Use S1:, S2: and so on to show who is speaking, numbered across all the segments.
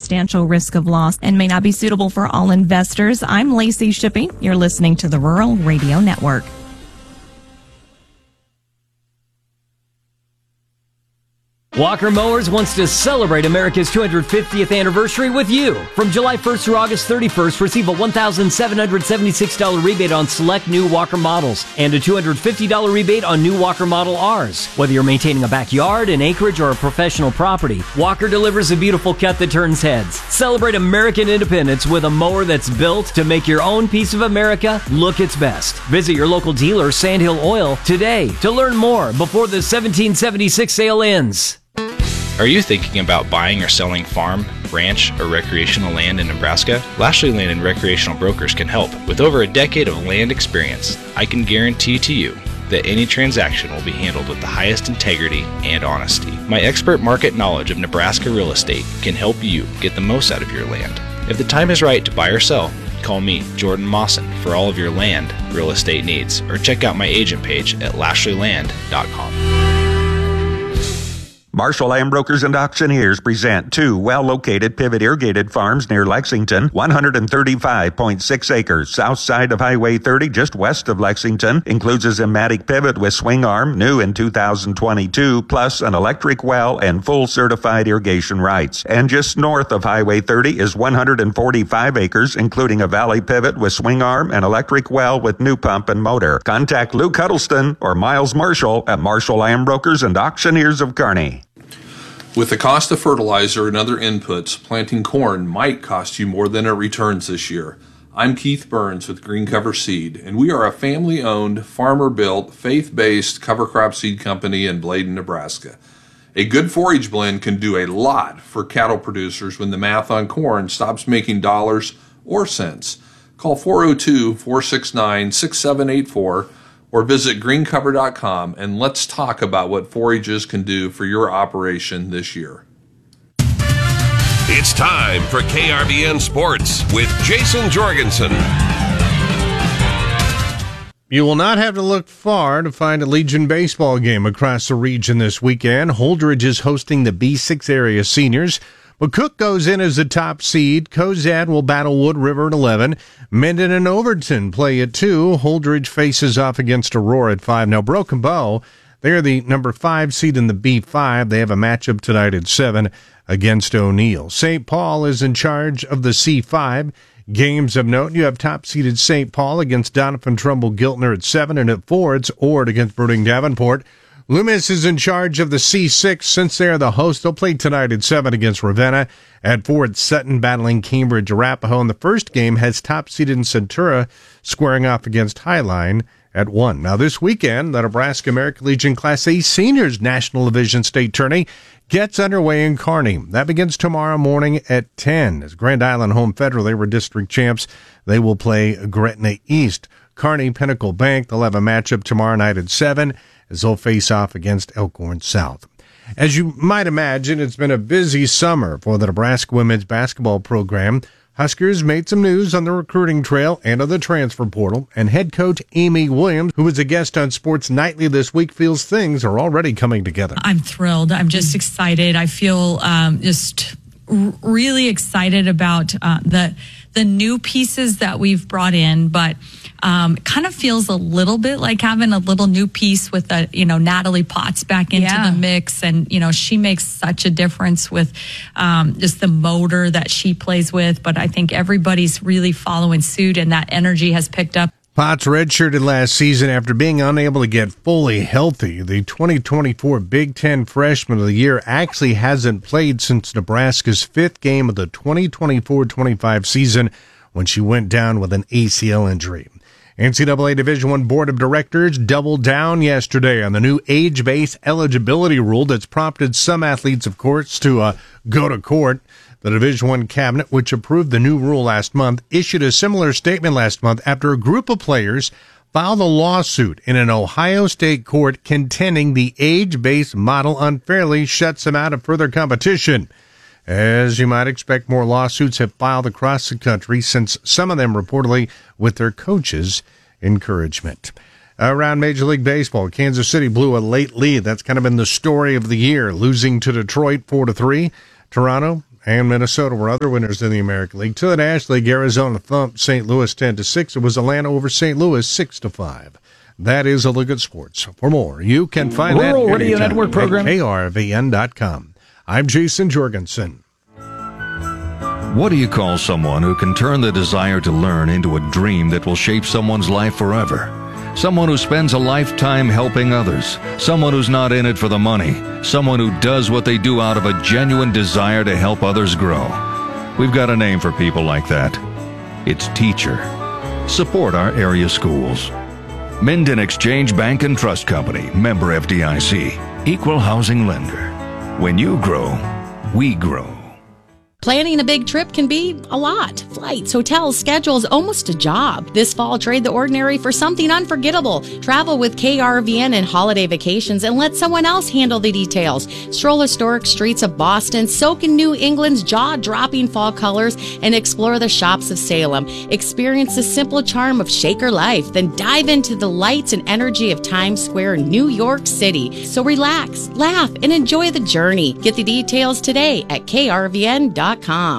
S1: substantial risk of loss and may not be suitable for all investors. I'm Lacey Shippey. You're listening to the Rural Radio Network.
S2: Walker Mowers wants to celebrate America's 250th anniversary with you. From July 1st through August 31st, receive a $1,776 rebate on select new Walker models and a $250 rebate on new Walker Model Rs. Whether you're maintaining a backyard, an acreage, or a professional property, Walker delivers a beautiful cut that turns heads. Celebrate American independence with a mower that's built to make your own piece of America look its best. Visit your local dealer, Sandhill Oil, today to learn more before the 1776 sale ends.
S3: Are you thinking about buying or selling farm, ranch, or recreational land in Nebraska? Lashley Land and Recreational Brokers can help. With over a decade of land experience, I can guarantee to you that any transaction will be handled with the highest integrity and honesty. My expert market knowledge of Nebraska real estate can help you get the most out of your land. If the time is right to buy or sell, call me, Jordan Mawson, for all of your land real estate needs, or check out my agent page at lashleyland.com.
S4: Marshall Land Brokers and Auctioneers present two well-located pivot irrigated farms near Lexington, 135.6 acres, south side of Highway 30, just west of Lexington. Includes a Zimmatic pivot with swing arm, new in 2022, plus an electric well and full certified irrigation rights. And just north of Highway 30 is 145 acres, including a valley pivot with swing arm and electric well with new pump and motor. Contact Luke Huddleston or Miles Marshall at Marshall Land Brokers and Auctioneers of Kearney.
S5: With the cost of fertilizer and other inputs, planting corn might cost you more than it returns this year. I'm Keith Burns with Green Cover Seed, and we are a family-owned, farmer-built, faith-based cover crop seed company in Bladen, Nebraska. A good forage blend can do a lot for cattle producers when the math on corn stops making dollars or cents. Call 402-469-6784 or visit greencover.com and let's talk about what forages can do for your operation this year.
S6: It's time for KRBN Sports with Jason Jorgensen.
S7: You will not have to look far to find a Legion baseball game across the region this weekend. Holdridge is hosting the B6 area seniors. McCook goes in as the top seed. Cozad will battle Wood River at 11. Mendon and Overton play at 2. Holdridge faces off against Aurora at 5. Now, Broken Bow, they're the number 5 seed in the B5. They have a matchup tonight at 7 against O'Neill. St. Paul is in charge of the C5. Games of note, you have top-seeded St. Paul against Donovan Trumbull Giltner at 7, and at 4, it's Ord against Bruning Davenport. Loomis is in charge of the C6. Since they are the host, they'll play tonight at 7 against Ravenna. At 4, it's Sutton battling Cambridge Arapahoe. And the first game has top-seeded Centura squaring off against Highline at 1. Now, this weekend, the Nebraska American Legion Class A Seniors National Division State Tourney gets underway in Kearney. That begins tomorrow morning at 10. As Grand Island Home Federal, they were district champs. They will play Gretna East. Kearney Pinnacle Bank, they'll have a matchup tomorrow night at 7 as they'll face off against Elkhorn South. As you might imagine, it's been a busy summer for the Nebraska women's basketball program. Huskers made some news on the recruiting trail and on the transfer portal, and head coach Amy Williams, who was a guest on Sports Nightly this week, feels things are already coming together.
S8: I'm thrilled. I'm just excited. I feel just really excited about the new pieces that we've brought in, but kind of feels a little bit like having a little new piece with Natalie Potts back into the mix. And, she makes such a difference with just the motor that she plays with. But I think everybody's really following suit, and that energy has picked up.
S7: Potts redshirted last season after being unable to get fully healthy. The 2024 Big Ten Freshman of the Year actually hasn't played since Nebraska's 5th game of the 2024-25 season when she went down with an ACL injury. NCAA Division I Board of Directors doubled down yesterday on the new age-based eligibility rule that's prompted some athletes, of course, to go to court. The Division I Cabinet, which approved the new rule last month, issued a similar statement last month after a group of players filed a lawsuit in an Ohio state court contending the age-based model unfairly shuts them out of further competition. As you might expect, more lawsuits have filed across the country, since some of them reportedly with their coaches' encouragement. Around Major League Baseball, Kansas City blew a late lead. That's kind of been the story of the year, losing to Detroit 4-3. Toronto, and Minnesota were other winners in the American League. To the National League, Arizona thumped St. Louis 10-6. It was Atlanta over St. Louis 6-5. That is a look at sports. For more, you can find
S9: Rural
S7: that
S9: Radio Network program
S7: at KRVN.com. I'm Jason Jorgensen.
S10: What do you call someone who can turn the desire to learn into a dream that will shape someone's life forever? Someone who spends a lifetime helping others. Someone who's not in it for the money. Someone who does what they do out of a genuine desire to help others grow. We've got a name for people like that. It's teacher. Support our area schools. Minden Exchange Bank and Trust Company, member FDIC, equal housing lender. When you grow, we grow.
S11: Planning a big trip can be a lot. Flights, hotels, schedules, almost a job. This fall, trade the ordinary for something unforgettable. Travel with KRVN and holiday vacations and let someone else handle the details. Stroll historic streets of Boston, soak in New England's jaw-dropping fall colors, and explore the shops of Salem. Experience the simple charm of Shaker life, then dive into the lights and energy of Times Square, New York City. So relax, laugh, and enjoy the journey. Get the details today at krvn.com.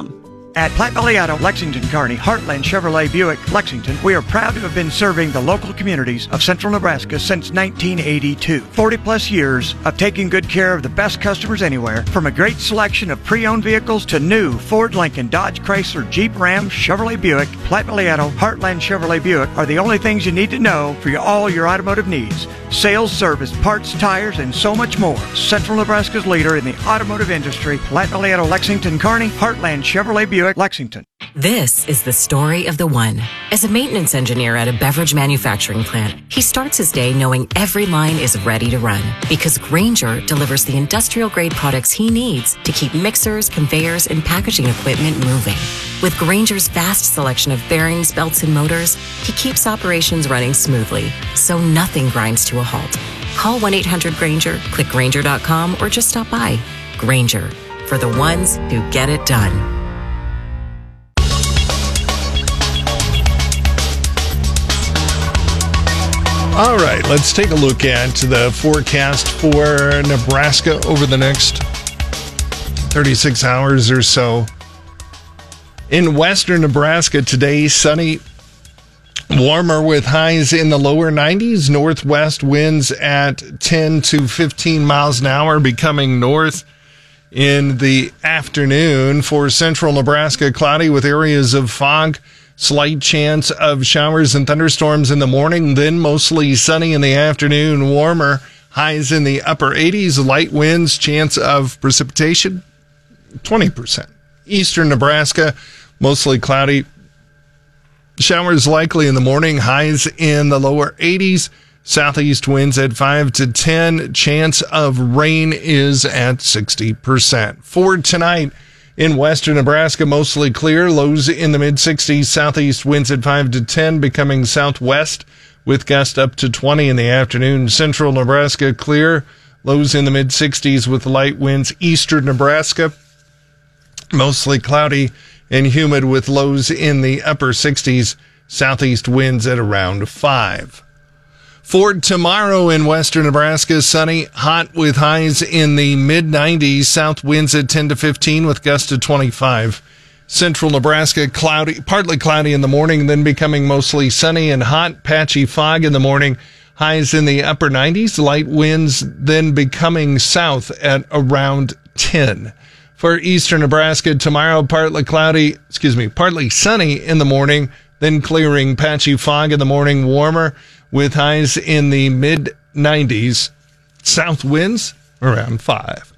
S12: At Platte Valley Auto, Lexington, Kearney, Heartland Chevrolet Buick, Lexington, we are proud to have been serving the local communities of central Nebraska since 1982. 40 plus years of taking good care of the best customers anywhere, from a great selection of pre-owned vehicles to new Ford, Lincoln, Dodge, Chrysler, Jeep, Ram, Chevrolet Buick. Platte Valley Auto, Heartland Chevrolet Buick are the only things you need to know for all your automotive needs. Sales, service, parts, tires, and so much more. Central Nebraska's leader in the automotive industry, Platte Valley Auto, Lexington, Kearney, Heartland Chevrolet Buick, Lexington.
S13: This is the story of the one. As a maintenance engineer at a beverage manufacturing plant, he starts his day knowing every line is ready to run because Grainger delivers the industrial-grade products he needs to keep mixers, conveyors, and packaging equipment moving. With Grainger's vast selection of bearings, belts, and motors, he keeps operations running smoothly, so nothing grinds to a halt. Call 1-800-GRAINGER, click Grainger.com, or just stop by. Grainger, for the ones who get it done.
S7: All right, let's take a look at the forecast for Nebraska over the next 36 hours or so. In western Nebraska today, sunny, warmer with highs in the lower 90s. Northwest winds at 10 to 15 miles an hour, becoming north in the afternoon. For central Nebraska, cloudy with areas of fog. Slight chance of showers and thunderstorms in the morning, then mostly sunny in the afternoon, warmer, highs in the upper 80s, light winds, chance of precipitation, 20%. Eastern Nebraska, mostly cloudy, showers likely in the morning, highs in the lower 80s, southeast winds at 5 to 10, chance of rain is at 60%. For tonight, in western Nebraska, mostly clear, lows in the mid-60s, southeast winds at 5 to 10, becoming southwest with gusts up to 20 in the afternoon. Central Nebraska, clear, lows in the mid-60s with light winds. Eastern Nebraska, mostly cloudy and humid with lows in the upper 60s, southeast winds at around 5. For tomorrow in western Nebraska, sunny, hot with highs in the mid-90s, south winds at 10 to 15 with gusts at 25. Central Nebraska, cloudy, partly cloudy in the morning, then becoming mostly sunny and hot, patchy fog in the morning, highs in the upper 90s, light winds then becoming south at around 10. For eastern Nebraska, tomorrow, partly sunny in the morning, then clearing, patchy fog in the morning, warmer, with highs in the mid-90s, south winds around 5.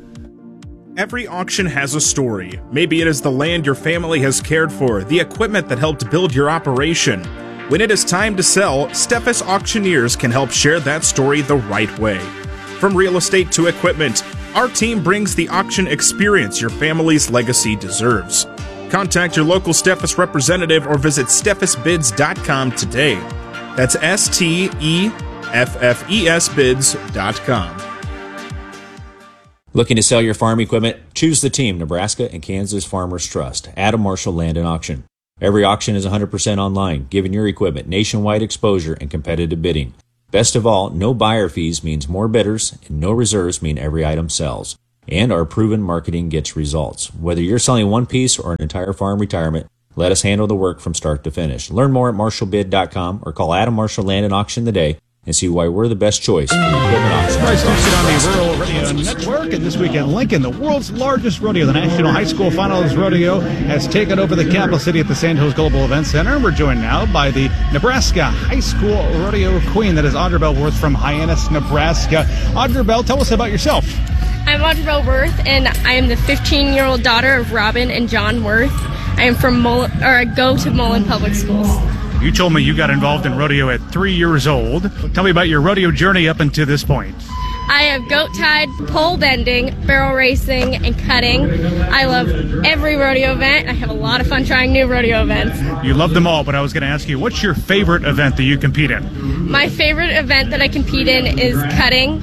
S14: Every auction has a story. Maybe it is the land your family has cared for, the equipment that helped build your operation. When it is time to sell, Steffes Auctioneers can help share that story the right way. From real estate to equipment, our team brings the auction experience your family's legacy deserves. Contact your local Steffes representative or visit steffesbids.com today. That's STEFFES bids.com.
S15: Looking to sell your farm equipment? Choose the team Nebraska and Kansas Farmers Trust. Adam Marshall Land and Auction. Every auction is 100% online, giving your equipment nationwide exposure and competitive bidding. Best of all, no buyer fees means more bidders, and no reserves mean every item sells. and our proven marketing gets results. Whether you're selling one piece or an entire farm retirement, let us handle the work from start to finish. Learn more at marshallbid.com or call Adam Marshall Land and Auction today and see why we're the best choice for equipment auction.
S9: Bryce Dixon on the Rural Radio Network, and this week in Lincoln, the world's largest rodeo, the National High School Finals Rodeo, has taken over the capital city at the Sandhills Global Event Center. We're joined now by the Nebraska High School Rodeo Queen, that is Audra Bell Worth from Hyannis, Nebraska. Audra Bell, tell us about yourself.
S16: I'm Audra Bell Worth, and I am the 15-year-old daughter of Robin and John Worth. I am from I go to Mullen Public Schools.
S9: You told me you got involved in rodeo at 3 years old. Tell me about your rodeo journey up until this point.
S16: I have goat tied, pole bending, barrel racing, and cutting. I love every rodeo event. I have a lot of fun trying new rodeo events.
S9: You love them all, but I was going to ask you, what's your favorite event that you compete in?
S16: My favorite event that I compete in is cutting.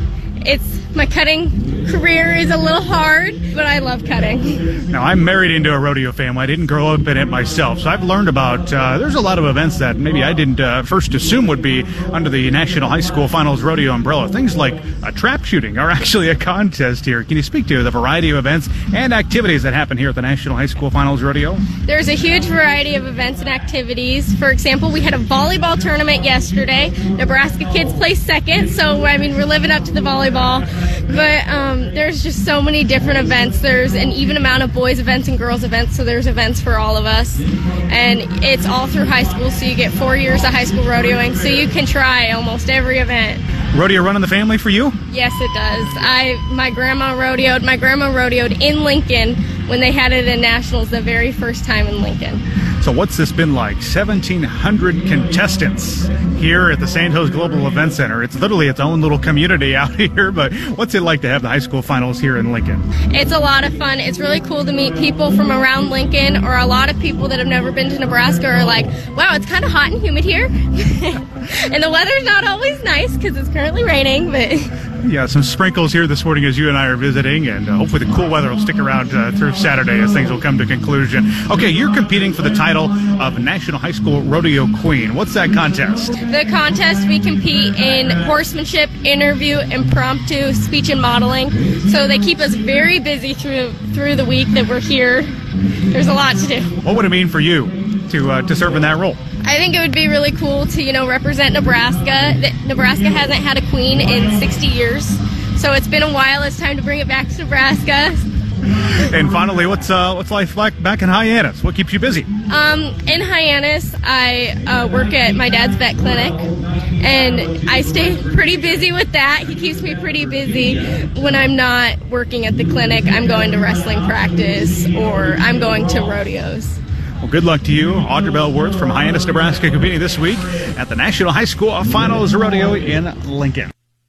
S16: My cutting career is a little hard, but I love cutting.
S9: Now, I'm married into a rodeo family. I didn't grow up in it myself, so I've learned about, there's a lot of events that maybe I didn't first assume would be under the National High School Finals Rodeo umbrella. Things like trap shooting are actually a contest here. Can you speak to the variety of events and activities that happen here at the National High School Finals Rodeo?
S16: There's a huge variety of events and activities. For example, we had a volleyball tournament yesterday. Nebraska kids placed second, so we're living up to the volleyball. But there's just so many different events. There's an even amount of boys events and girls events, so there's events for all of us. And it's all through high school, so you get 4 years of high school rodeoing, so you can try almost every event.
S9: Rodeo run in the family for you?
S16: Yes, it does. My grandma rodeoed in Lincoln when they had it in Nationals the very first time in Lincoln.
S9: So what's this been like? 1,700 contestants here at the Sandhills Global Event Center. It's literally its own little community out here, but what's it like to have the high school finals here in Lincoln?
S16: It's a lot of fun. It's really cool to meet people from around Lincoln, or a lot of people that have never been to Nebraska are like, wow, it's kind of hot and humid here. And the weather's not always nice because it's currently raining, but...
S9: Yeah, some sprinkles here this morning as you and I are visiting, and hopefully the cool weather will stick around through Saturday as things will come to conclusion. Okay, you're competing for the title of National High School Rodeo Queen. What's that contest?
S16: The contest, we compete in horsemanship, interview, impromptu, speech, and modeling. So they keep us very busy through the week that we're here. There's a lot to do.
S9: What would it mean for you to serve in that role?
S16: I think it would be really cool to, represent Nebraska. Nebraska hasn't had a queen in 60 years, so it's been a while. It's time to bring it back to Nebraska.
S9: And finally, what's life like back in Hyannis? What keeps you busy?
S16: In Hyannis, I work at my dad's vet clinic, and I stay pretty busy with that. He keeps me pretty busy. When I'm not working at the clinic, I'm going to wrestling practice, or I'm going to rodeos.
S9: Well, good luck to you, Audra Bell Worth from Hyannis, Nebraska, competing this week at the National High School Finals Rodeo in Lincoln.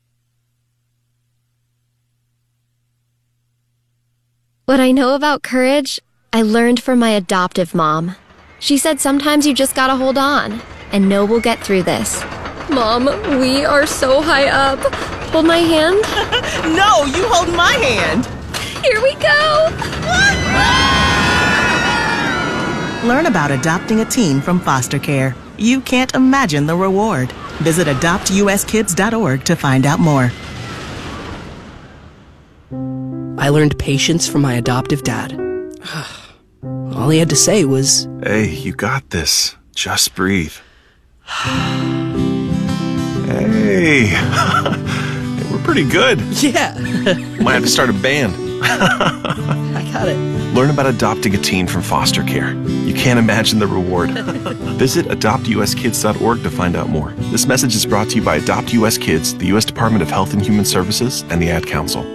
S17: What I know about courage, I learned from my adoptive mom. She said sometimes you just gotta hold on and know we'll get through this. Mom, we are so high up. Hold my hand.
S18: No, you hold my hand.
S17: Here we go.
S18: Learn about adopting a teen from foster care. You can't imagine the reward. Visit adoptuskids.org to find out more.
S19: I learned patience from my adoptive dad. All he had to say was,
S20: "Hey, you got this. Just breathe." Hey, we're pretty good.
S19: Yeah.
S20: Might have to start a band.
S19: I got it.
S20: Learn about adopting a teen from foster care. You can't imagine the reward. Visit adoptuskids.org to find out more. This message is brought to you by Adopt US Kids, the U.S. Department of Health and Human Services, and the Ad Council.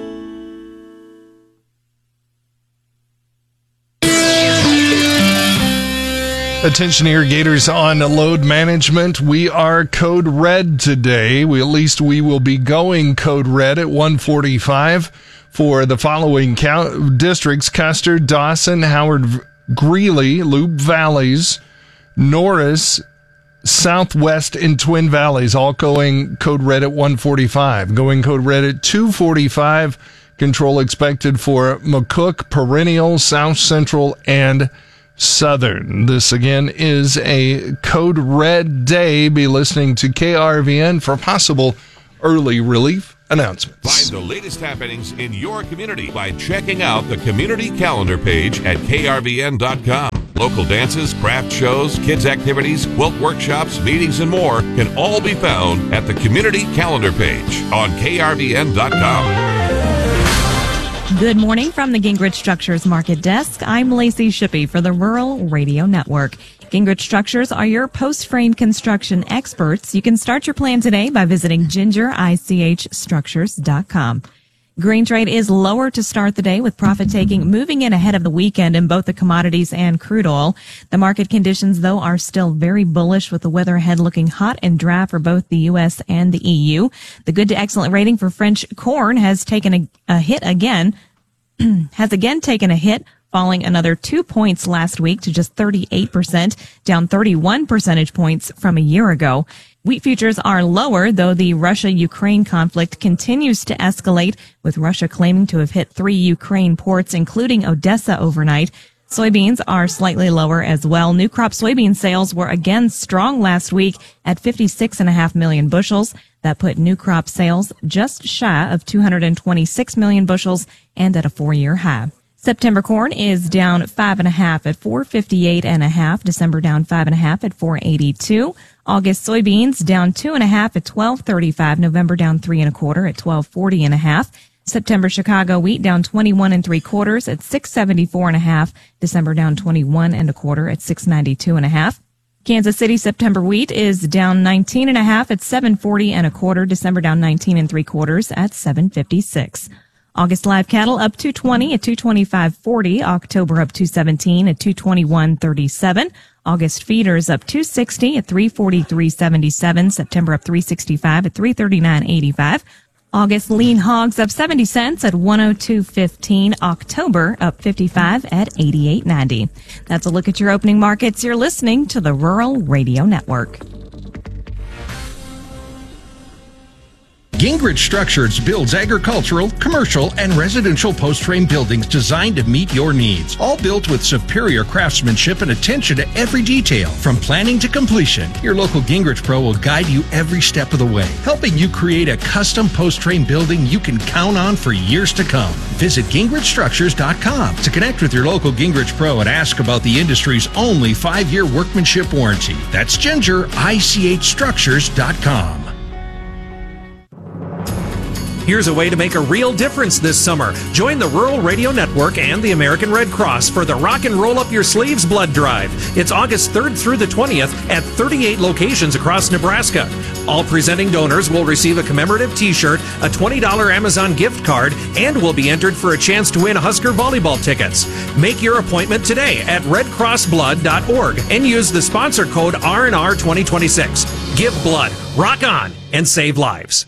S7: Attention irrigators on load management. We are code red today. We will be going code red at 1:45 for the following districts: Custer, Dawson, Howard, Greeley, Loup Valleys, Norris, Southwest, and Twin Valleys, all going code red at 1:45. Going code red at 2:45. Control expected for McCook, Perennial, South Central, and Southern. This again is a code red day. Be listening to KRVN for possible early relief
S6: Find
S21: announcements.
S6: the latest happenings in your community by checking out the community calendar page at krvn.com. Local dances, craft shows, kids' activities, quilt workshops, meetings, and more can all be found at the community calendar page on krvn.com.
S1: Good morning from the Gingrich Structures Market Desk. I'm Lacey Shippey for the Rural Radio Network. Gingrich Structures are your post-frame construction experts. You can start your plan today by visiting gingerichstructures.com. Grain trade is lower to start the day, with profit taking moving in ahead of the weekend in both the commodities and crude oil. The market conditions, though, are still very bullish, with the weather ahead looking hot and dry for both the U.S. and the EU. The good to excellent rating for French corn has taken a hit again, has again taken a hit, falling another 2 points last week to just 38%, down 31 percentage points from a year ago. Wheat futures are lower, though the Russia-Ukraine conflict continues to escalate, with Russia claiming to have hit 3 Ukraine ports, including Odessa, overnight. Soybeans are slightly lower as well. New crop soybean sales were again strong last week at 56.5 million bushels. That put new crop sales just shy of 226 million bushels and at a 4-year high. September corn is down 5.5 at 458.5. December down 5.5 at 482. August soybeans down 2.5 at 1235. November down 3.25 at 1240.5. September Chicago wheat down 21 3/4 at 674.5. December down 21 1/4 at 692.5. Kansas City September wheat is down 19.5 at 740.25. December down 19 3/4 at 756. August live cattle up 220 at 225.40. October up 217 at 221.37. August feeders up 260 at 343.77. September up 365 at 339.85. August lean hogs up 70 cents at 102.15. October up 55 at 88.90. That's a look at your opening markets. You're listening to the Rural Radio Network.
S22: Gingrich Structures builds agricultural, commercial, and residential post-frame buildings designed to meet your needs. All built with superior craftsmanship and attention to every detail. From planning to completion, your local Gingrich Pro will guide you every step of the way, helping you create a custom post-frame building you can count on for years to come. Visit gingrichstructures.com to connect with your local Gingrich Pro and ask about the industry's only 5-year workmanship warranty. That's gingerichstructures.com.
S23: Here's a way to make a real difference this summer. Join the Rural Radio Network and the American Red Cross for the Rock and Roll Up Your Sleeves Blood Drive. It's August 3rd through the 20th at 38 locations across Nebraska. All presenting donors will receive a commemorative t-shirt, a $20 Amazon gift card, and will be entered for a chance to win Husker volleyball tickets. Make your appointment today at redcrossblood.org and use the sponsor code RNR 2026. Give blood, rock on, and save lives.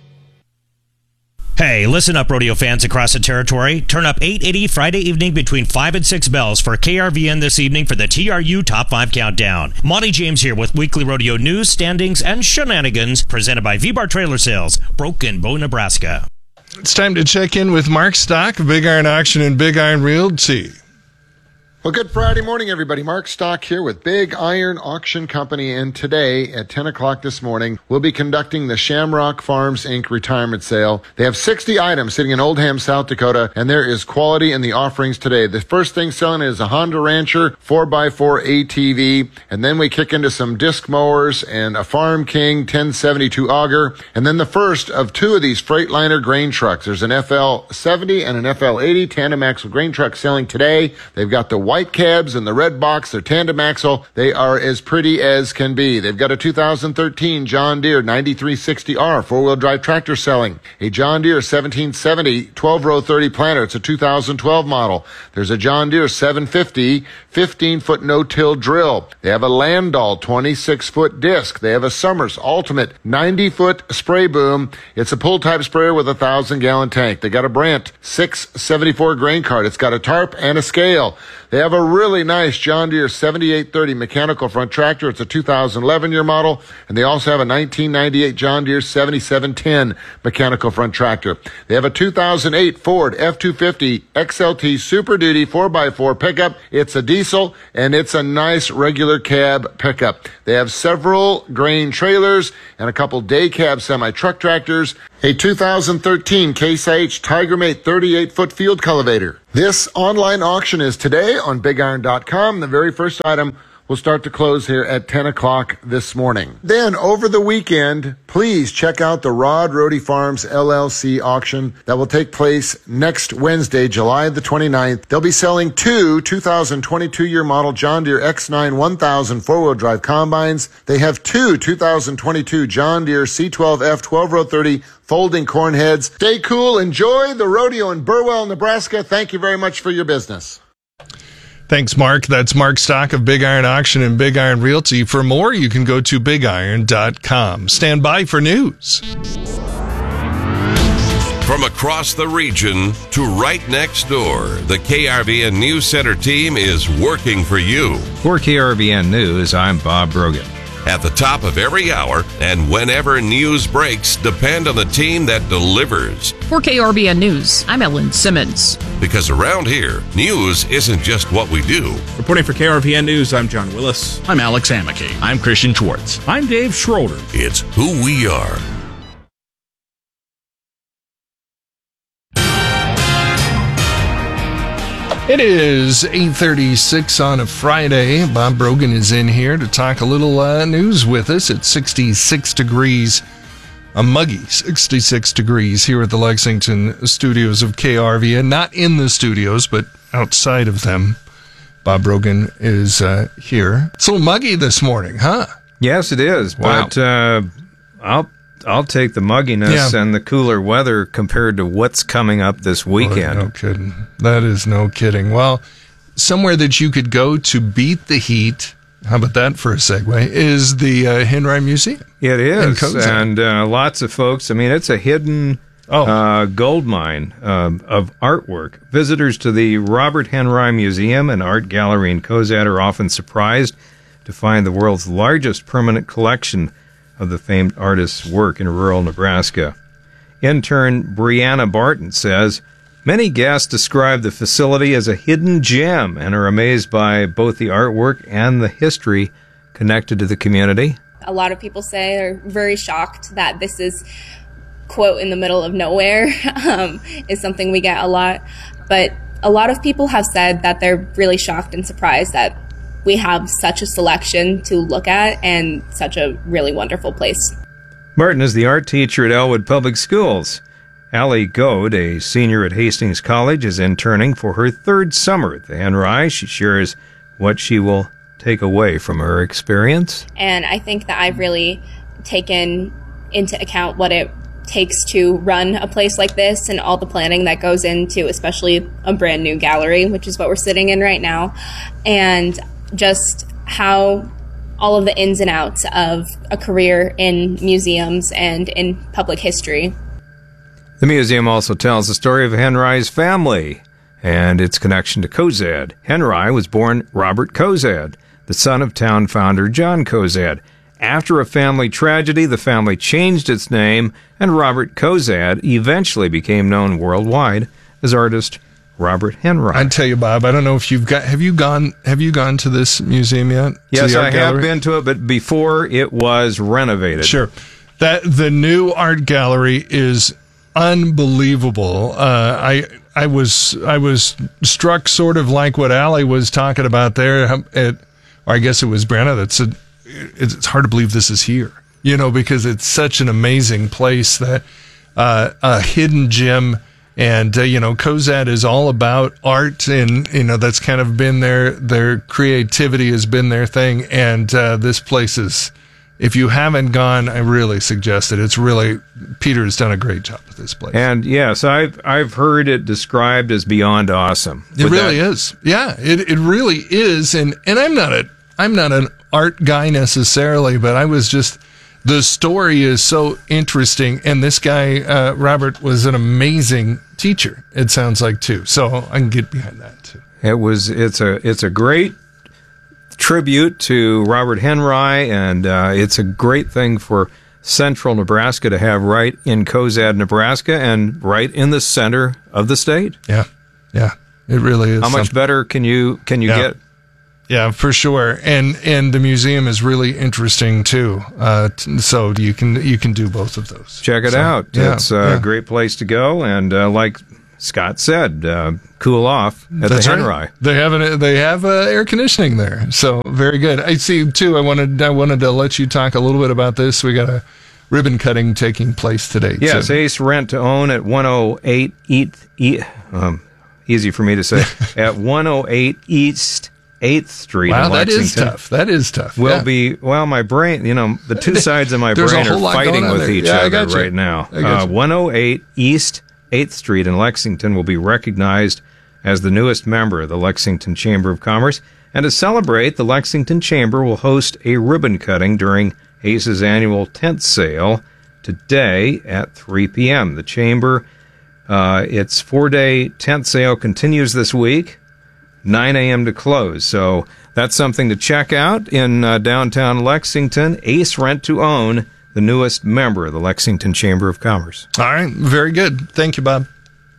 S24: Hey, listen up, rodeo fans across the territory. Turn up 880 Friday evening between 5 and 6 bells for KRVN this evening for the TRU Top 5 Countdown. Monty James here with weekly rodeo news, standings, and shenanigans presented by V-Bar Trailer Sales, Broken Bow, Nebraska.
S21: It's time to check in with Mark Stock of Big Iron Auction and Big Iron Realty.
S25: Well, good Friday morning, everybody. Mark Stock here with Big Iron Auction Company, and today at 10 o'clock this morning, we'll be conducting the Shamrock Farms, Inc. retirement sale. They have 60 items sitting in Oldham, South Dakota, and there is quality in the offerings today. The first thing selling is a Honda Rancher 4x4 ATV, and then we kick into some disc mowers and a Farm King 1072 auger, and then the first of 2 of these Freightliner grain trucks. There's an FL70 and an FL80 tandem axle grain truck selling today. They've got the white cabs and the red box. They're tandem axle. They are as pretty as can be. They've got a 2013 John Deere 9360R 4-wheel drive tractor selling. A John Deere 1770 12-row 30 planter. It's a 2012 model. There's a John Deere 750 15-foot no-till drill. They have a Landau 26-foot disc. They have a Summers Ultimate 90-foot spray boom. It's a pull-type sprayer with a 1,000-gallon tank. They got a Brandt 674 grain cart. It's got a tarp and a scale. They have a really nice John Deere 7830 mechanical front tractor. It's a 2011-year model. And they also have a 1998 John Deere 7710 mechanical front tractor. They have a 2008 Ford F-250 XLT Super Duty 4x4 pickup. It's a diesel diesel, and it's a nice regular cab pickup. They have several grain trailers and a couple day cab semi-truck tractors, a 2013 Case IH Tigermate 38-foot field cultivator. This online auction is today on BigIron.com. The very first item will start to close here at 10 o'clock this morning. Then, over the weekend, please check out the Rod Rohde Farms LLC auction that will take place next Wednesday, July the 29th. They'll be selling two 2022 year model John Deere X9 1000 four-wheel drive combines. They have two 2022 John Deere C12F 12-row 30 folding corn heads. Stay cool. Enjoy the rodeo in Burwell, Nebraska. Thank you very much for your business.
S21: Thanks, Mark. That's Mark Stock of Big Iron Auction and Big Iron Realty. For more, you can go to BigIron.com. Stand by for news.
S6: From across the region to right next door, the KRVN News Center team is working for you.
S2: For KRVN News, I'm Bob Brogan.
S6: At the top of every hour and whenever news breaks, depend on the team that delivers.
S3: For KRVN News, I'm Ellen Simmons.
S6: Because around here, news isn't just what we do.
S14: Reporting for KRVN News, I'm John Willis.
S4: I'm Alex Amicky. I'm Christian Schwartz.
S5: I'm Dave Schroeder.
S6: It's who we are.
S21: It is 8:36 on a Friday. Bob Brogan is in here to talk a little news with us. It's 66 degrees, a muggy 66 degrees here at the Lexington studios of KRVN. Not in the studios, but outside of them. Bob Brogan is here. It's a little muggy this morning, huh?
S8: Yes, it is.
S21: Wow.
S8: But I'll take the mugginess and the cooler weather compared to what's coming up this weekend.
S21: Oh, no kidding. That is no kidding. Well, somewhere that you could go to beat the heat, how about that for a segue, is the Henry Museum.
S8: It is. And lots of folks, I mean, it's a hidden gold mine of artwork. Visitors to the Robert Henry Museum and Art Gallery in Cozad are often surprised to find the world's largest permanent collection of the famed artist's work in rural Nebraska. Intern Brianna Barton says, many guests describe the facility as a hidden gem and are amazed by both the artwork and the history connected to the community.
S26: A lot of people say they're very shocked that this is, quote, in the middle of nowhere, is something we get a lot. But a lot of people have said that they're really shocked and surprised that we have such a selection to look at and such a really wonderful place.
S8: Martin is the art teacher at Elwood Public Schools. Allie Goad, a senior at Hastings College, is interning for her third summer at the Henry. She shares what she will take away from her experience.
S26: And I think that I've really taken into account what it takes to run a place like this and all the planning that goes into especially a brand new gallery, which is what we're sitting in right now, and just how all of the ins and outs of a career in museums and in public history.
S8: The museum also tells the story of Henry's family and its connection to Cozad. Henry was born Robert Cozad, the son of town founder John Cozad. After a family tragedy, the family changed its name, and Robert Cozad eventually became known worldwide as artist Robert Henry.
S21: I tell you, Bob, I don't know if have you gone to this museum yet?
S8: Yes, I have been to it, but before it was renovated.
S21: Sure. The new art gallery is unbelievable. I was struck sort of like what Allie was talking about there. Or I guess it was Brenna that said it's hard to believe this is here, because it's such an amazing place, that a hidden gem. And, Cozad is all about art, and, that's kind of been their creativity has been their thing. And this place is, if you haven't gone, I really suggest it. It's really, Peter's done a great job with this place.
S8: And yes, I've heard it described as beyond awesome.
S21: It really is. Yeah, it really is. And I'm not an art guy necessarily, but I was just, the story is so interesting, and this guy, Robert, was an amazing teacher, it sounds like, too. So I can get behind that, too.
S8: It's a great tribute to Robert Henry, and it's a great thing for central Nebraska to have right in Cozad, Nebraska, and right in the center of the state.
S21: Yeah, it really is.
S8: How much better can you get?
S21: Yeah, for sure. And the museum is really interesting too. So you can do both of those.
S8: Check it out.
S21: Yeah,
S8: it's a great place to go, and like Scott said, cool off at
S21: That's
S8: the Henry.
S21: right. They have air conditioning there, so very good. I see too. I wanted to let you talk a little bit about this. We got a ribbon cutting taking place today.
S8: Yes, Ace Rent to Own at 108 easy for me to say, at 108 East 8th Street in Lexington.
S21: That is tough.
S8: My brain, the two sides of my brain are fighting with each other right now. 108 East 8th Street in Lexington will be recognized as the newest member of the Lexington Chamber of Commerce. And to celebrate, the Lexington Chamber will host a ribbon cutting during ACE's annual tent sale today at 3 p.m. The Chamber, its 4-day tent sale continues this week, 9 a.m. to close. So that's something to check out in downtown Lexington. Ace Rent to Own, the newest member of the Lexington Chamber of Commerce.
S21: All right, very good. Thank you, Bob.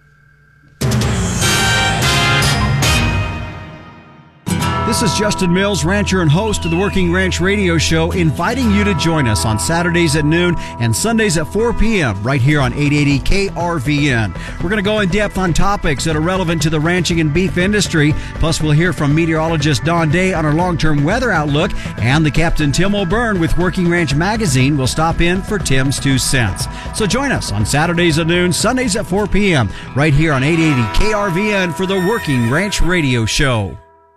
S5: This is Justin Mills, rancher and host of the Working Ranch Radio Show, inviting you to join us on Saturdays at noon and Sundays at 4 p.m. right here on 880 KRVN. We're going to go in depth on topics that are relevant to the ranching and beef industry. Plus, we'll hear from meteorologist Don Day on our long-term weather outlook, and the Captain Tim O'Byrne with Working Ranch Magazine will stop in for Tim's 2 cents. So join us on Saturdays at noon, Sundays at 4 p.m. right here on 880 KRVN for the Working Ranch Radio Show.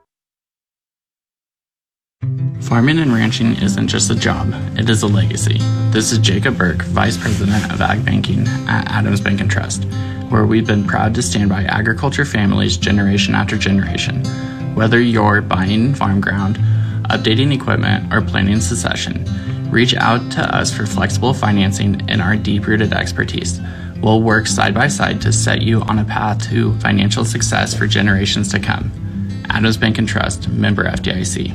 S10: Farming and ranching isn't just a job, it is a legacy. This is Jacob Burke, Vice President of Ag Banking at Adams Bank and Trust, where we've been proud to stand by agriculture families generation after generation. Whether you're buying farm ground, updating equipment, or planning succession, reach out to us for flexible financing and our deep-rooted expertise. We'll work side by side to set you on a path to financial success for generations to come. Adams Bank and Trust, member FDIC.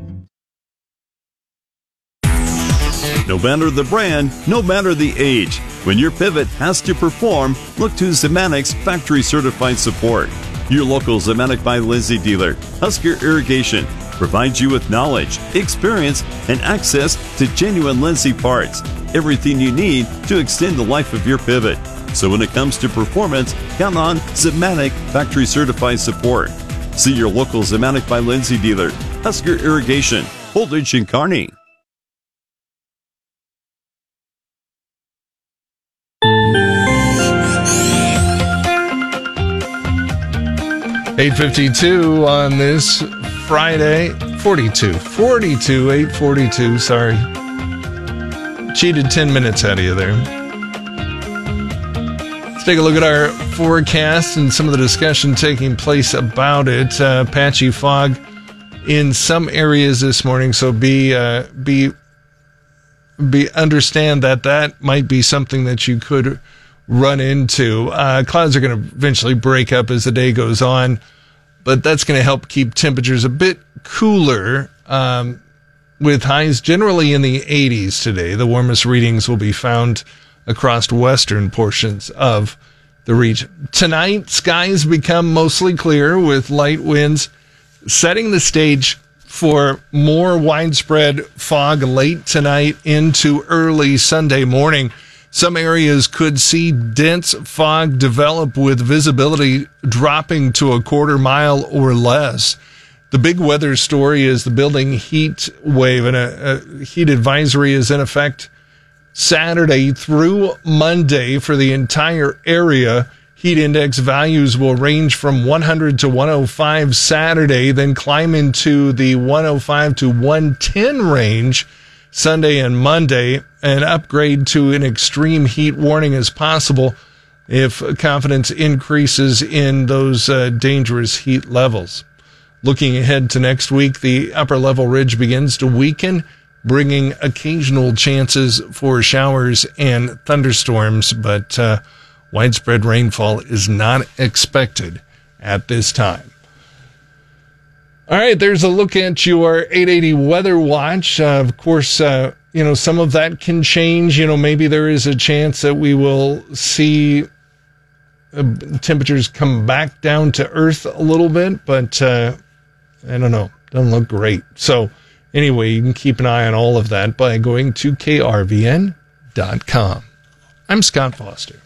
S11: No matter the brand, no matter the age, when your pivot has to perform, look to Zemanic's factory certified support. Your local Zemanik by Lindsay dealer, Husker Irrigation, provides you with knowledge, experience, and access to genuine Lindsay parts. Everything you need to extend the life of your pivot. So when it comes to performance, count on Zemanik factory certified support. See your local Zemanik by Lindsay dealer, Husker Irrigation, Holdridge and Kearney.
S21: 8:52 on this Friday. 8:42, sorry. Cheated 10 minutes out of you there. Let's take a look at our forecast and some of the discussion taking place about it. Patchy fog in some areas this morning, so understand that might be something that you could run into. Clouds are going to eventually break up as the day goes on, but that's going to help keep temperatures a bit cooler, with highs generally in the 80s today. The warmest readings will be found across western portions of the region. Tonight, skies become mostly clear with light winds, setting the stage for more widespread fog late tonight into early Sunday morning. Some areas could see dense fog develop with visibility dropping to a quarter mile or less. The big weather story is the building heat wave, and a heat advisory is in effect Saturday through Monday for the entire area. Heat index values will range from 100 to 105 Saturday, then climb into the 105 to 110 range Sunday and Monday. An upgrade to an extreme heat warning is possible if confidence increases in those dangerous heat levels. Looking ahead to next week, the upper level ridge begins to weaken, bringing occasional chances for showers and thunderstorms, but widespread rainfall is not expected at this time. All right, there's a look at your 880 Weather Watch. Of course, some of that can change. Maybe there is a chance that we will see temperatures come back down to earth a little bit, but I don't know. Doesn't look great. So anyway, you can keep an eye on all of that by going to krvn.com. I'm Scott Foster.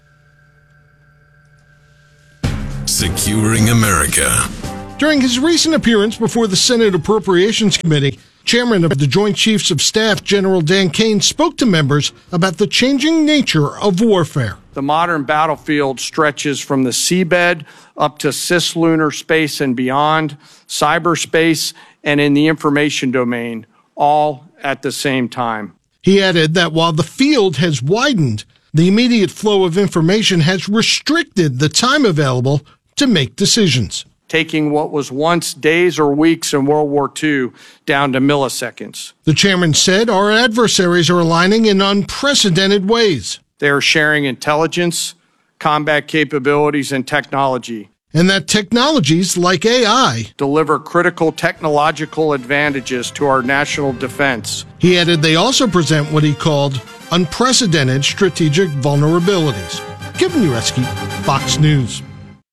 S9: Securing America.
S12: During his recent appearance before the Senate Appropriations Committee, Chairman of the Joint Chiefs of Staff, General Dan Kane, spoke to members about the changing nature of warfare.
S13: The modern battlefield stretches from the seabed up to cislunar space and beyond, cyberspace, and in the information domain, all at the same time.
S12: He added that while the field has widened, the immediate flow of information has restricted the time available to make decisions,
S13: taking what was once days or weeks in World War II down to milliseconds.
S12: The chairman said our adversaries are aligning in unprecedented ways.
S13: They are sharing intelligence, combat capabilities, and technology.
S12: And that technologies like AI
S13: deliver critical technological advantages to our national defense.
S12: He added they also present what he called unprecedented strategic vulnerabilities. Kevin Ureski, Fox News.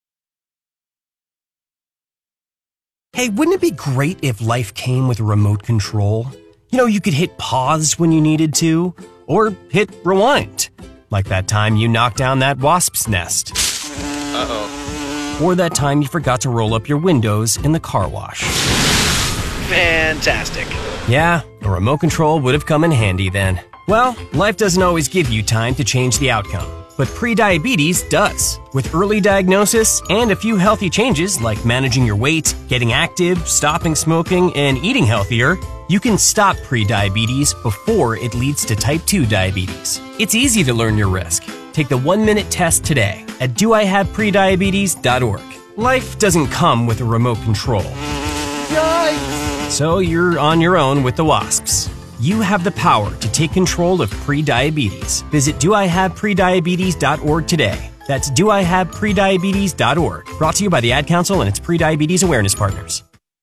S15: Hey, wouldn't it be great if life came with a remote control? You know, you could hit pause when you needed to, or hit rewind. Like that time you knocked down that wasp's nest. Uh-oh. Or that time you forgot to roll up your windows in the car wash.
S16: Fantastic.
S15: Yeah, a remote control would have come in handy then. Well, life doesn't always give you time to change the outcome. But prediabetes does. With early diagnosis and a few healthy changes like managing your weight, getting active, stopping smoking, and eating healthier, you can stop prediabetes before it leads to type 2 diabetes. It's easy to learn your risk. Take the 1-minute test today at doihaveprediabetes.org. Life doesn't come with a remote control. Yikes! So you're on your own with the wasps. You have the power to take control of prediabetes. Visit doihaveprediabetes.org today. That's doihaveprediabetes.org. Brought to you by the Ad Council and its prediabetes awareness partners.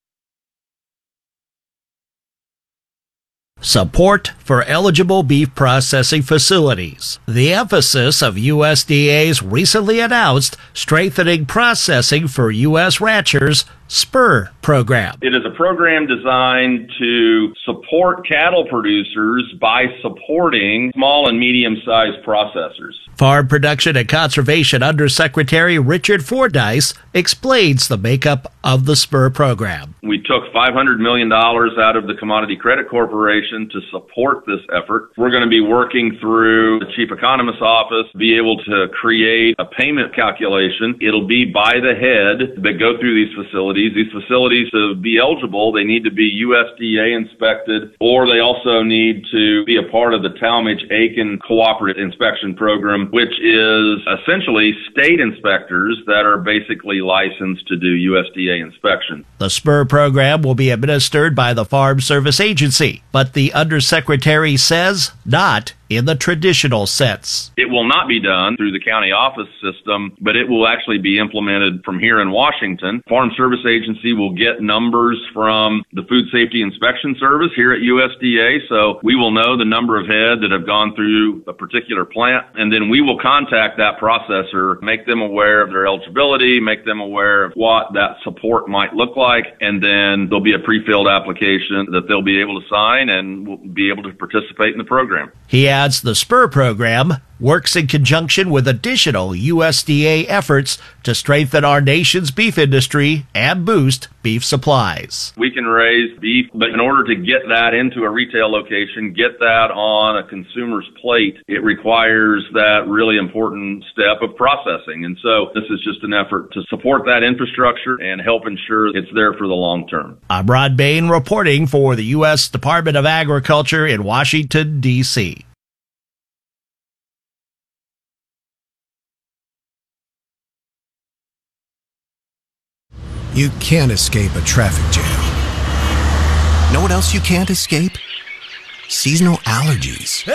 S17: Support for eligible beef processing facilities. The emphasis of USDA's recently announced Strengthening Processing for U.S. Ranchers SPUR program.
S27: It is a program designed to support cattle producers by supporting small and medium-sized processors.
S17: Farm Production and Conservation Undersecretary Richard Fordyce explains the makeup of the SPUR program.
S27: We took $500 million out of the Commodity Credit Corporation to support this effort. We're going to be working through the Chief Economist's office, be able to create a payment calculation. It'll be by the head that go through these facilities. These facilities, to be eligible, they need to be USDA inspected, or they also need to be a part of the Talmadge-Aiken Cooperative Inspection Program, which is essentially state inspectors that are basically licensed to do USDA inspection.
S17: The SPUR program will be administered by the Farm Service Agency, but the Undersecretary says not in the traditional sense.
S27: It will not be done through the county office system, but it will actually be implemented from here in Washington. Farm Service Agency will get numbers from the Food Safety Inspection Service here at USDA, so we will know the number of head that have gone through a particular plant, and then we will contact that processor, make them aware of their eligibility, make them aware of what that support might look like, and then there'll be a pre-filled application that they'll be able to sign and will be able to participate in the program.
S17: He adds the SPUR program works in conjunction with additional USDA efforts to strengthen our nation's beef industry and boost beef supplies.
S27: We can raise beef, but in order to get that into a retail location, get that on a consumer's plate, it requires that really important step of processing. And so this is just an effort to support that infrastructure and help ensure it's there for the long term.
S17: I'm Rod Bain reporting for the U.S. Department of Agriculture in Washington, D.C.
S28: You can't escape a traffic jam. Know what else you can't escape? Seasonal allergies.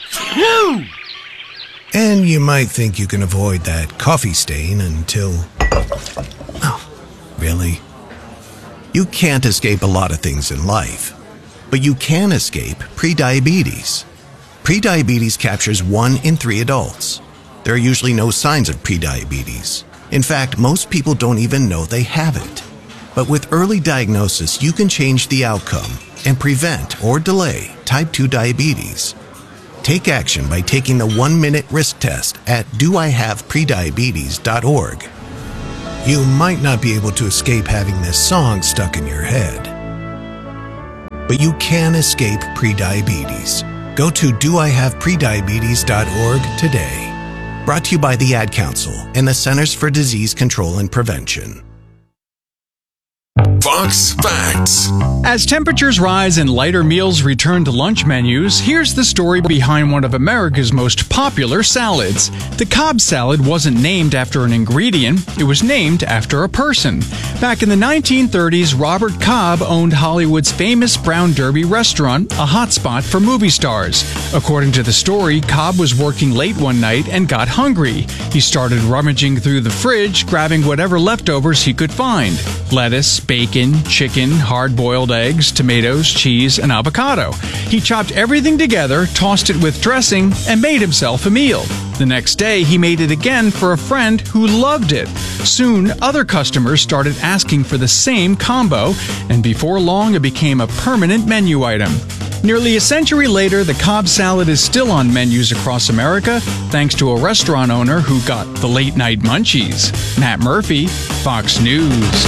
S28: And you might think you can avoid that coffee stain until... Oh, really? You can't escape a lot of things in life, but you can escape prediabetes. Prediabetes captures 1 in 3 adults. There are usually no signs of prediabetes. In fact, most people don't even know they have it. But with early diagnosis, you can change the outcome and prevent or delay type 2 diabetes. Take action by taking the 1-minute risk test at doihaveprediabetes.org. You might not be able to escape having this song stuck in your head, but you can escape prediabetes. Go to doihaveprediabetes.org today. Brought to you by the Ad Council and the Centers for Disease Control and Prevention.
S1: Fox Facts.
S7: As temperatures rise and lighter meals return to lunch menus, here's the story behind one of America's most popular salads. The Cobb salad wasn't named after an ingredient, it was named after a person. Back in the 1930s, Robert Cobb owned Hollywood's famous Brown Derby restaurant, a hotspot for movie stars. According to the story, Cobb was working late one night and got hungry. He started rummaging through the fridge, grabbing whatever leftovers he could find. Lettuce, bacon, chicken, hard-boiled eggs, tomatoes, cheese, and avocado. He chopped everything together, tossed it with dressing, and made himself a meal. The next day, he made it again for a friend who loved it. Soon, other customers started asking for the same combo, and before long, it became a permanent menu item. Nearly a century later, the Cobb salad is still on menus across America, thanks to a restaurant owner who got the late-night munchies. Matt Murphy, Fox News.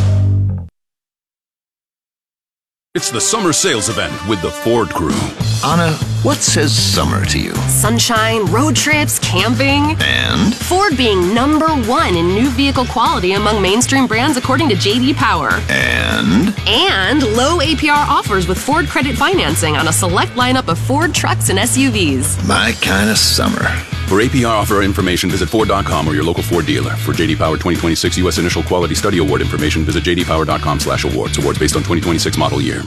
S1: It's the summer sales event with the Ford Crew.
S9: Anna, what says summer to you?
S16: Sunshine, road trips, camping.
S9: And?
S16: Ford being #1 in new vehicle quality among mainstream brands according to J.D. Power.
S9: And?
S16: And low APR offers with Ford credit financing on a select lineup of Ford trucks and SUVs.
S9: My kind of summer.
S1: For APR offer information, visit Ford.com or your local Ford dealer. For J.D. Power 2026 U.S. Initial Quality Study Award information, visit jdpower.com/awards. Awards based on 2026 model year.